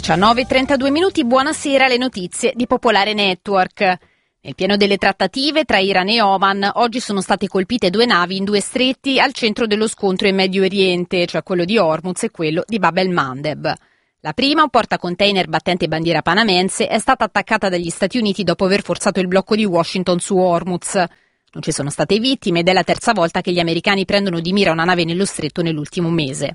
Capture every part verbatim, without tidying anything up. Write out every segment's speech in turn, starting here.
diciannove e trentadue minuti, buonasera, le notizie di Popolare Network. Nel pieno delle trattative tra Iran e Oman, oggi sono state colpite due navi in due stretti al centro dello scontro in Medio Oriente, cioè quello di Hormuz e quello di Bab el-Mandeb. La prima, un portacontainer battente bandiera panamense, è stata attaccata dagli Stati Uniti dopo aver forzato il blocco di Washington su Hormuz. Non ci sono state vittime ed è la terza volta che gli americani prendono di mira una nave nello stretto nell'ultimo mese.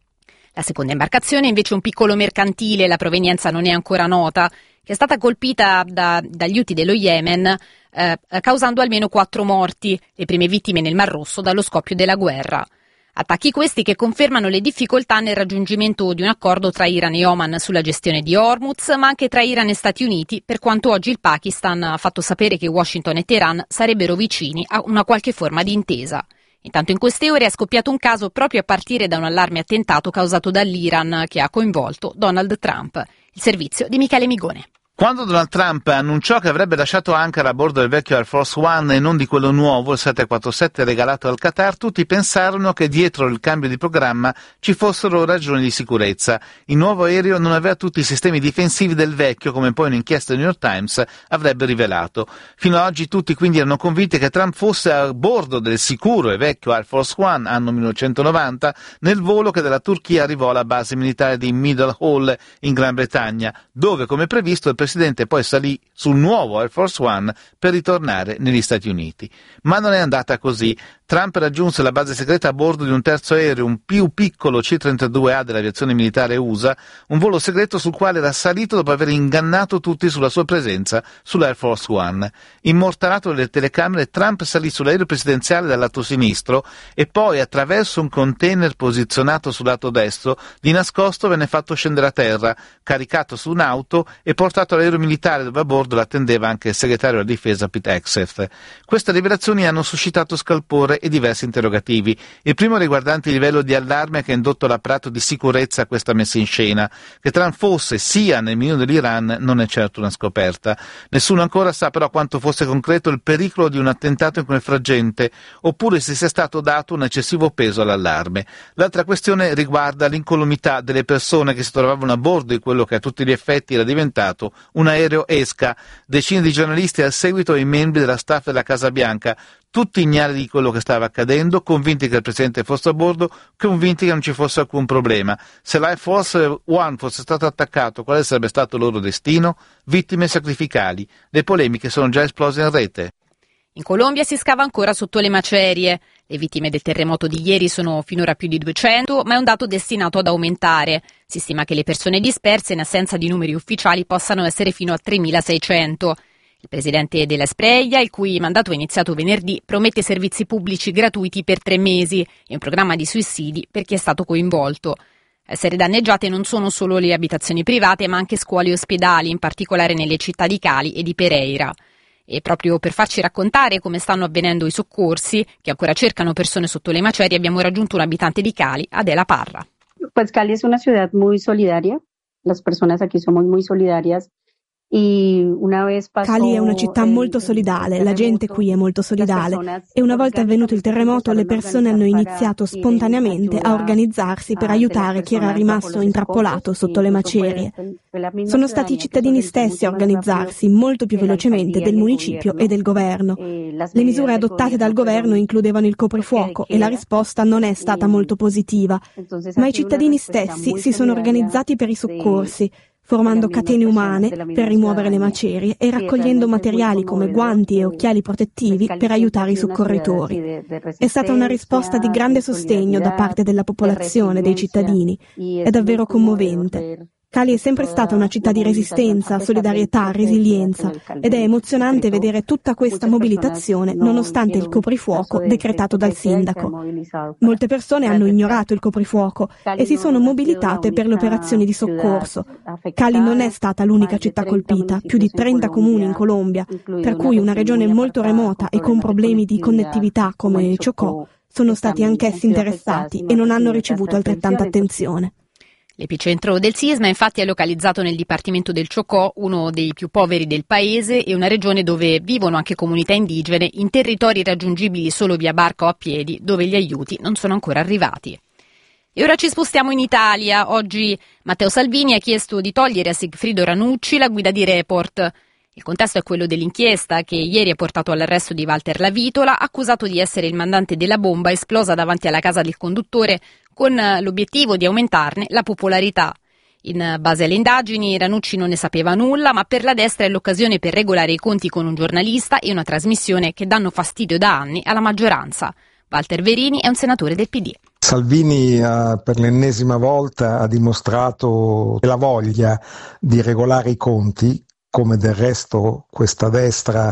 La seconda imbarcazione è invece un piccolo mercantile, la provenienza non è ancora nota, che è stata colpita da, dagli Houthi dello Yemen, eh, causando almeno quattro morti, le prime vittime nel Mar Rosso dallo scoppio della guerra. Attacchi questi che confermano le difficoltà nel raggiungimento di un accordo tra Iran e Oman sulla gestione di Hormuz, ma anche tra Iran e Stati Uniti, per quanto oggi il Pakistan ha fatto sapere che Washington e Teheran sarebbero vicini a una qualche forma di intesa. Intanto in queste ore è scoppiato un caso proprio a partire da un allarme attentato causato dall'Iran che ha coinvolto Donald Trump. Il servizio di Michele Migone. Quando Donald Trump annunciò che avrebbe lasciato Ankara a bordo del vecchio Air Force One e non di quello nuovo, il sette quarantasette regalato al Qatar, tutti pensarono che dietro il cambio di programma ci fossero ragioni di sicurezza. Il nuovo aereo non aveva tutti i sistemi difensivi del vecchio, come poi un'inchiesta del New York Times avrebbe rivelato. Fino ad oggi tutti quindi erano convinti che Trump fosse a bordo del sicuro e vecchio Air Force One, anno millenovecentonovanta, nel volo che dalla Turchia arrivò alla base militare di Middle Hall in Gran Bretagna, dove, come previsto, il Il presidente poi salì sul nuovo Air Force One per ritornare negli Stati Uniti. Ma non è andata così. Trump raggiunse la base segreta a bordo di un terzo aereo, un più piccolo C trentadue A dell'aviazione militare U S A, un volo segreto sul quale era salito dopo aver ingannato tutti sulla sua presenza sull'Air Force One. Immortalato dalle telecamere, Trump salì sull'aereo presidenziale dal lato sinistro e poi, attraverso un container posizionato sul lato destro, di nascosto venne fatto scendere a terra, caricato su un'auto e portato all'aereo militare dove a bordo l'attendeva anche il segretario della difesa Pete Hegseth. Queste rivelazioni hanno suscitato scalpore e diversi interrogativi. Il primo riguardante il livello di allarme che ha indotto l'apparato di sicurezza a questa messa in scena. Che Trump fosse sia nel mirino dell'Iran non è certo una scoperta. Nessuno ancora sa però quanto fosse concreto il pericolo di un attentato in quel frangente, oppure se sia stato dato un eccessivo peso all'allarme. L'altra questione riguarda l'incolumità delle persone che si trovavano a bordo di quello che a tutti gli effetti era diventato un aereo esca. Decine di giornalisti al seguito e i membri della staff della Casa Bianca, tutti ignari di quello che stava accadendo, convinti che il presidente fosse a bordo, convinti che non ci fosse alcun problema. Se l'Air Force One fosse stato attaccato, quale sarebbe stato il loro destino? Vittime sacrificali. Le polemiche sono già esplose in rete. In Colombia si scava ancora sotto le macerie. Le vittime del terremoto di ieri sono finora più di duecento, ma è un dato destinato ad aumentare. Si stima che le persone disperse in assenza di numeri ufficiali possano essere fino a tremilaseicento. Il presidente della Espriella, il cui mandato è iniziato venerdì, promette servizi pubblici gratuiti per tre mesi e un programma di sussidi per chi è stato coinvolto. A essere danneggiate non sono solo le abitazioni private, ma anche scuole e ospedali, in particolare nelle città di Cali e di Pereira. E proprio per farci raccontare come stanno avvenendo i soccorsi, che ancora cercano persone sotto le macerie, abbiamo raggiunto un abitante di Cali, Adela Parra. Pues Cali es una ciudad muy solidaria, las personas aquí somos muy solidarias. Cali è una città molto solidale, la gente qui è molto solidale e una volta avvenuto il terremoto le persone hanno iniziato spontaneamente a organizzarsi per aiutare chi era rimasto intrappolato sotto le macerie. Sono stati i cittadini stessi a organizzarsi molto più velocemente del municipio e del governo. Le misure adottate dal governo includevano il coprifuoco e la risposta non è stata molto positiva, ma i cittadini stessi si sono organizzati per i soccorsi, formando catene umane per rimuovere le macerie e raccogliendo materiali come guanti e occhiali protettivi per aiutare i soccorritori. È stata una risposta di grande sostegno da parte della popolazione, dei cittadini. È davvero commovente. Cali è sempre stata una città di resistenza, solidarietà, resilienza ed è emozionante vedere tutta questa mobilitazione nonostante il coprifuoco decretato dal sindaco. Molte persone hanno ignorato il coprifuoco e si sono mobilitate per le operazioni di soccorso. Cali non è stata l'unica città colpita, più di trenta comuni in Colombia, per cui una regione molto remota e con problemi di connettività come Chocó sono stati anch'essi interessati e non hanno ricevuto altrettanta attenzione. L'epicentro del sisma infatti è localizzato nel dipartimento del Chocó, uno dei più poveri del paese e una regione dove vivono anche comunità indigene in territori raggiungibili solo via barca o a piedi, dove gli aiuti non sono ancora arrivati. E ora ci spostiamo in Italia. Oggi Matteo Salvini ha chiesto di togliere a Sigfrido Ranucci la guida di Report. Il contesto è quello dell'inchiesta che ieri ha portato all'arresto di Walter Lavitola, accusato di essere il mandante della bomba esplosa davanti alla casa del conduttore con l'obiettivo di aumentarne la popolarità. In base alle indagini Ranucci non ne sapeva nulla, ma per la destra è l'occasione per regolare i conti con un giornalista e una trasmissione che danno fastidio da anni alla maggioranza. Walter Verini è un senatore del P D. Salvini uh, per l'ennesima volta ha dimostrato la voglia di regolare i conti, come del resto questa destra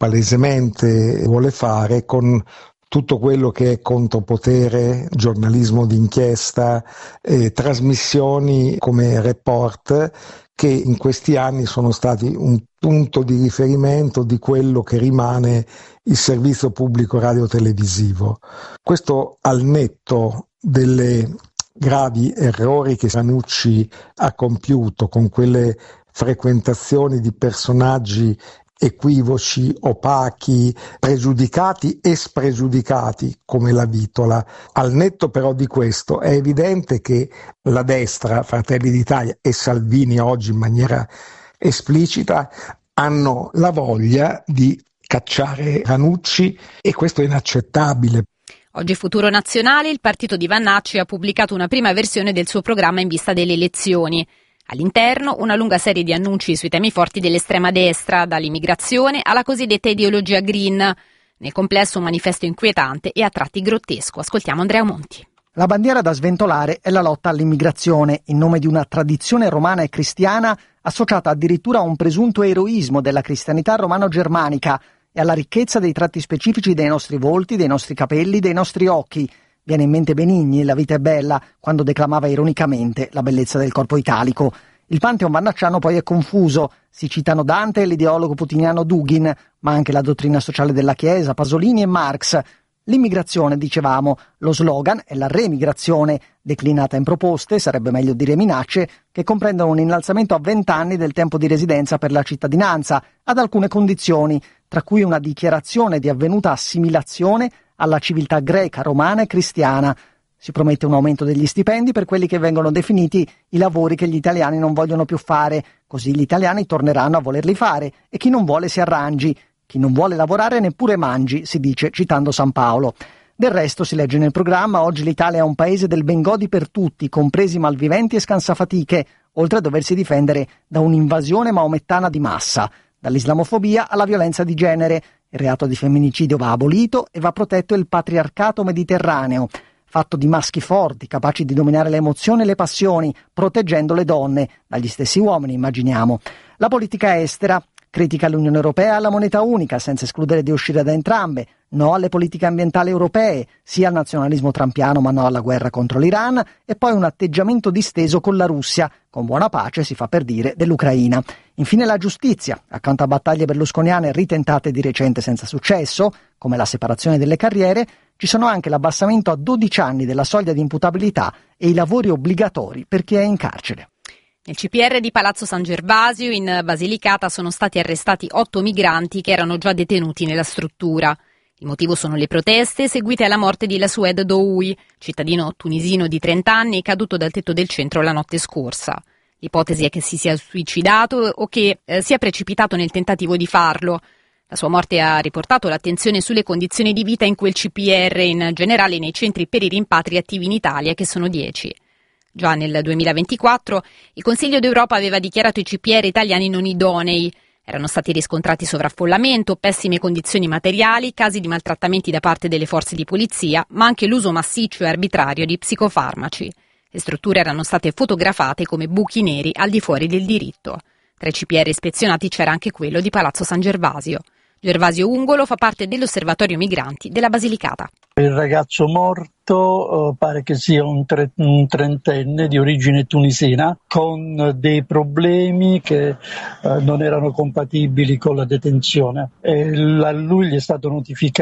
palesemente vuole fare, con tutto quello che è contropotere, giornalismo d'inchiesta, eh, trasmissioni come Report, che in questi anni sono stati un punto di riferimento di quello che rimane il servizio pubblico radiotelevisivo. Questo al netto delle gravi errori che Ranucci ha compiuto con quelle frequentazioni di personaggi equivoci, opachi, pregiudicati e spregiudicati come Lavitola. Al netto però di questo è evidente che la destra, Fratelli d'Italia e Salvini oggi in maniera esplicita, hanno la voglia di cacciare Ranucci e questo è inaccettabile. Oggi Futuro Nazionale, il partito di Vannacci ha pubblicato una prima versione del suo programma in vista delle elezioni. All'interno una lunga serie di annunci sui temi forti dell'estrema destra, dall'immigrazione alla cosiddetta ideologia green. Nel complesso un manifesto inquietante e a tratti grottesco. Ascoltiamo Andrea Monti. La bandiera da sventolare è la lotta all'immigrazione, in nome di una tradizione romana e cristiana associata addirittura a un presunto eroismo della cristianità romano-germanica e alla ricchezza dei tratti specifici dei nostri volti, dei nostri capelli, dei nostri occhi. Viene in mente Benigni, La vita è bella, quando declamava ironicamente la bellezza del corpo italico. Il Pantheon vannacciano poi è confuso. Si citano Dante e l'ideologo putiniano Dugin, ma anche la dottrina sociale della Chiesa, Pasolini e Marx. L'immigrazione, dicevamo, lo slogan è la remigrazione, declinata in proposte, sarebbe meglio dire minacce, che comprendono un innalzamento a vent'anni del tempo di residenza per la cittadinanza, ad alcune condizioni, tra cui una dichiarazione di avvenuta assimilazione alla civiltà greca, romana e cristiana. Si promette un aumento degli stipendi per quelli che vengono definiti i lavori che gli italiani non vogliono più fare, così gli italiani torneranno a volerli fare e chi non vuole si arrangi. Chi non vuole lavorare neppure mangi, si dice citando San Paolo. Del resto, si legge nel programma, oggi l'Italia è un paese del bengodi per tutti, compresi malviventi e scansafatiche, oltre a doversi difendere da un'invasione maomettana di massa, dall'islamofobia alla violenza di genere. Il reato di femminicidio va abolito e va protetto il patriarcato mediterraneo, fatto di maschi forti, capaci di dominare le emozioni e le passioni, proteggendo le donne, dagli stessi uomini, immaginiamo. La politica estera critica l'Unione Europea e alla moneta unica, senza escludere di uscire da entrambe, no alle politiche ambientali europee, sia al nazionalismo trampiano ma no alla guerra contro l'Iran, e poi un atteggiamento disteso con la Russia, con buona pace, si fa per dire, dell'Ucraina. Infine la giustizia, accanto a battaglie berlusconiane ritentate di recente senza successo, come la separazione delle carriere, ci sono anche l'abbassamento a dodici anni della soglia di imputabilità e i lavori obbligatori per chi è in carcere. Nel C P R di Palazzo San Gervasio, in Basilicata, sono stati arrestati otto migranti che erano già detenuti nella struttura. Il motivo sono le proteste seguite alla morte di Lasoued Doui, cittadino tunisino di trenta anni caduto dal tetto del centro la notte scorsa. L'ipotesi è che si sia suicidato o che eh, sia precipitato nel tentativo di farlo. La sua morte ha riportato l'attenzione sulle condizioni di vita in quel C P R e in generale nei centri per i rimpatri attivi in Italia, che sono dieci. Già nel duemilaventiquattro il Consiglio d'Europa aveva dichiarato i C P R italiani non idonei. Erano stati riscontrati sovraffollamento, pessime condizioni materiali, casi di maltrattamenti da parte delle forze di polizia, ma anche l'uso massiccio e arbitrario di psicofarmaci. Le strutture erano state fotografate come buchi neri al di fuori del diritto. Tra i C P R ispezionati c'era anche quello di Palazzo San Gervasio. Gervasio Ungolo fa parte dell'Osservatorio Migranti della Basilicata. Il ragazzo morto uh, pare che sia un, tre, un trentenne di origine tunisina con dei problemi che uh, non erano compatibili con la detenzione. E a lui gli è stato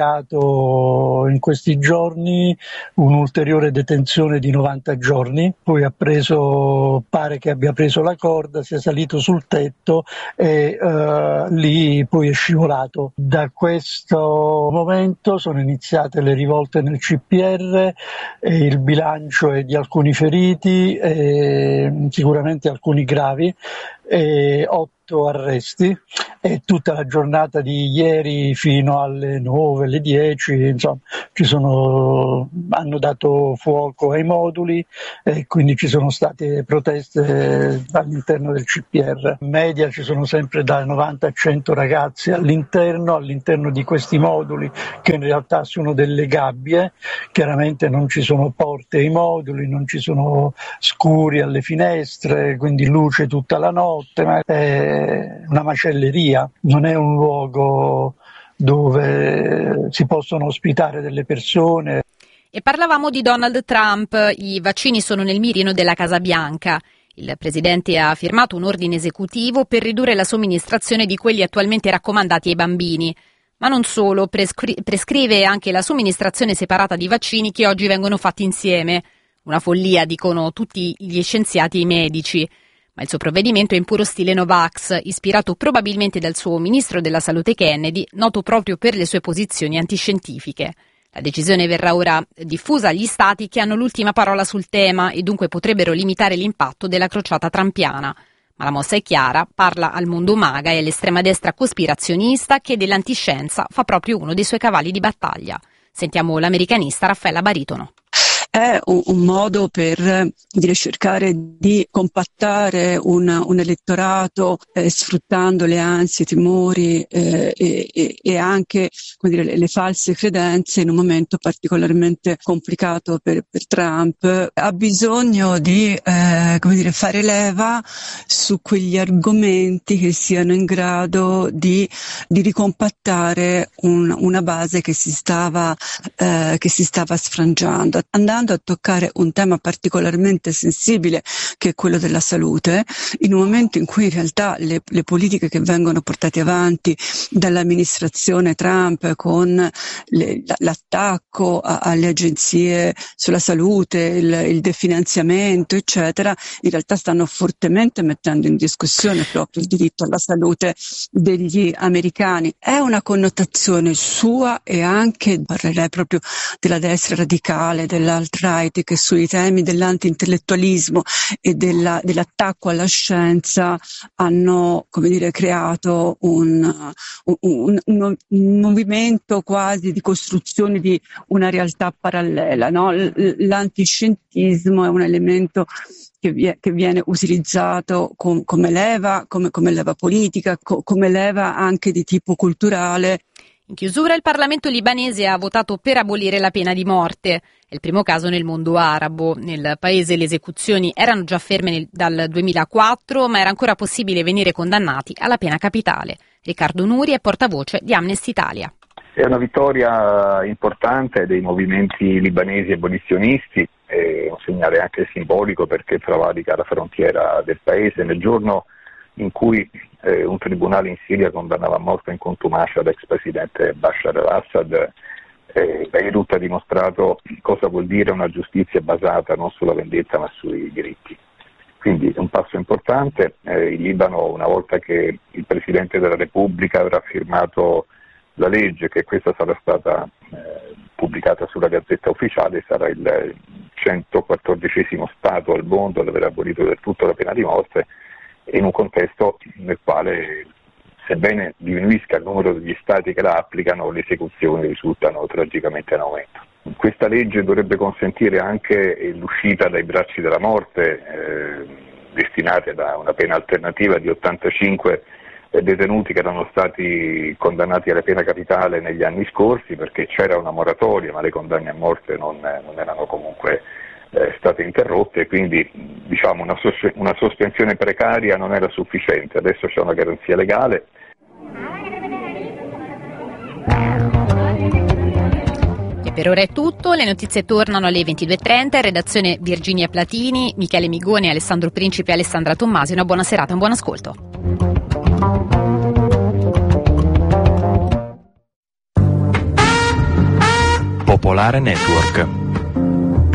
notificato in questi giorni un'ulteriore detenzione di novanta giorni, poi ha preso, pare che abbia preso la corda, sia salito sul tetto e uh, lì poi è scivolato. Da questo momento sono iniziate le rivolte volte nel C P R, e il bilancio è di alcuni feriti, e sicuramente alcuni gravi, e otto arresti, e tutta la giornata di ieri fino alle nove, alle dieci, insomma, ci sono, hanno dato fuoco ai moduli e quindi ci sono state proteste all'interno del C P R. In media ci sono sempre da novanta a cento ragazzi all'interno, all'interno di questi moduli, che in realtà sono delle gabbie. Chiaramente non ci sono porte ai moduli, non ci sono scuri alle finestre, quindi luce tutta la notte, ma è una macelleria, non è un luogo dove si possono ospitare delle persone. E parlavamo di Donald Trump. I vaccini sono nel mirino della Casa Bianca. Il presidente ha firmato un ordine esecutivo per ridurre la somministrazione di quelli attualmente raccomandati ai bambini. Ma non solo, prescri- prescrive anche la somministrazione separata di vaccini che oggi vengono fatti insieme. Una follia, dicono tutti gli scienziati e i medici. Ma il suo provvedimento è in puro stile Novax, ispirato probabilmente dal suo ministro della salute Kennedy, noto proprio per le sue posizioni antiscientifiche. La decisione verrà ora diffusa agli stati che hanno l'ultima parola sul tema e dunque potrebbero limitare l'impatto della crociata trumpiana. Ma la mossa è chiara, parla al mondo MAGA e all'estrema destra cospirazionista che dell'antiscienza fa proprio uno dei suoi cavalli di battaglia. Sentiamo l'americanista Raffaella Baritono. È un, un modo per dire, cercare di compattare un, un elettorato eh, sfruttando le ansie, i timori eh, e, e anche come dire, le, le false credenze in un momento particolarmente complicato per, per Trump. Ha bisogno di eh, come dire, fare leva su quegli argomenti che siano in grado di, di ricompattare un, una base che si stava, eh, che si stava sfrangiando. Andando a toccare un tema particolarmente sensibile che è quello della salute, in un momento in cui in realtà le, le politiche che vengono portate avanti dall'amministrazione Trump con le, l'attacco a, alle agenzie sulla salute, il, il definanziamento eccetera, in realtà stanno fortemente mettendo in discussione proprio il diritto alla salute degli americani. È una connotazione sua e anche, parlerei proprio della destra radicale, della alt-right, che sui temi dell'anti-intellettualismo e della, dell'attacco alla scienza hanno, come dire, creato un, un, un, un movimento quasi di costruzione di una realtà parallela, no? L'antiscientismo è un elemento che, vie, che viene utilizzato com, come leva, come, come leva politica, co, come leva anche di tipo culturale. In chiusura, il Parlamento libanese ha votato per abolire la pena di morte. È il primo caso nel mondo arabo. Nel paese le esecuzioni erano già ferme nel, dal duemilaquattro, ma era ancora possibile venire condannati alla pena capitale. Riccardo Nuri è portavoce di Amnesty Italia. È una vittoria importante dei movimenti libanesi abolizionisti, è un segnale anche simbolico perché travalica la frontiera del paese nel giorno in cui eh, un tribunale in Siria condannava a morte in contumacia l'ex presidente Bashar al-Assad. eh, Beirut ha dimostrato cosa vuol dire una giustizia basata non sulla vendetta ma sui diritti. Quindi è un passo importante. Eh, il Libano, una volta che il Presidente della Repubblica avrà firmato la legge, che questa sarà stata eh, pubblicata sulla Gazzetta Ufficiale, sarà il centoquattordicesimo Stato al mondo ad aver abolito del tutto la pena di morte, in un contesto nel quale, sebbene diminuisca il numero degli stati che la applicano, le esecuzioni risultano tragicamente in aumento. Questa legge dovrebbe consentire anche l'uscita dai bracci della morte, eh, destinate da una pena alternativa di ottantacinque detenuti che erano stati condannati alla pena capitale negli anni scorsi, perché c'era una moratoria ma le condanne a morte non, non erano comunque eh, state interrotte, quindi diciamo una, sos- una sospensione precaria non era sufficiente. Adesso c'è una garanzia legale. E per ora è tutto, le notizie tornano alle ventidue e trenta, in redazione Virginia Platini, Michele Migoni, Alessandro Principe e Alessandra Tommasi. Una buona serata e un buon ascolto. Popolare Network.